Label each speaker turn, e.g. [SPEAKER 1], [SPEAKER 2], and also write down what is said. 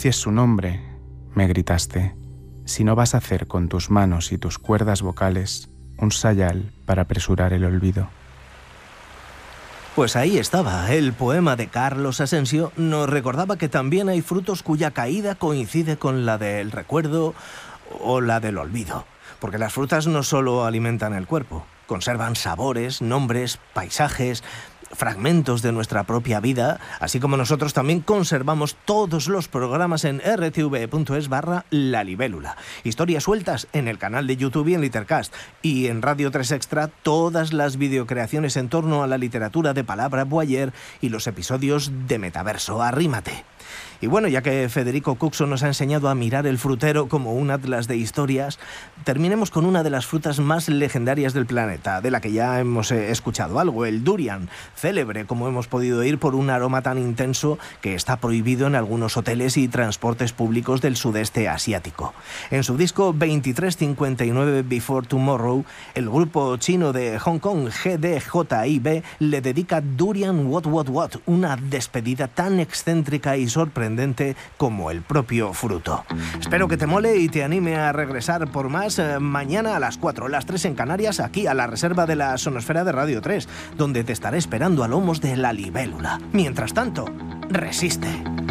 [SPEAKER 1] pronuncies su nombre, me gritaste, si no vas a hacer con tus manos y tus cuerdas vocales un sayal para apresurar el olvido.
[SPEAKER 2] Pues ahí estaba, el poema de Carlos Asensio nos recordaba que también hay frutos cuya caída coincide con la del recuerdo o la del olvido. Porque las frutas no solo alimentan el cuerpo, conservan sabores, nombres, paisajes, fragmentos de nuestra propia vida, así como nosotros también conservamos todos los programas en rtv.es/La Libélula. Historias sueltas en el canal de YouTube y en Litercast. Y en Radio 3 Extra todas las videocreaciones en torno a la literatura de palabra Boyer y los episodios de Metaverso. Arrímate. Y bueno, ya que Federico Cuxo nos ha enseñado a mirar el frutero como un atlas de historias, terminemos con una de las frutas más legendarias del planeta, de la que ya hemos escuchado algo, el durian, célebre, como hemos podido oír, por un aroma tan intenso que está prohibido en algunos hoteles y transportes públicos del sudeste asiático. En su disco 2359 Before Tomorrow, el grupo chino de Hong Kong GDJIB le dedica Durian What What What, una despedida tan excéntrica y sorprendente como el propio fruto. Espero que te mole y te anime a regresar por más mañana a las 4, las 3 en Canarias, aquí a la reserva de la Sonosfera de Radio 3, donde te estaré esperando a lomos de La Libélula. Mientras tanto, resiste.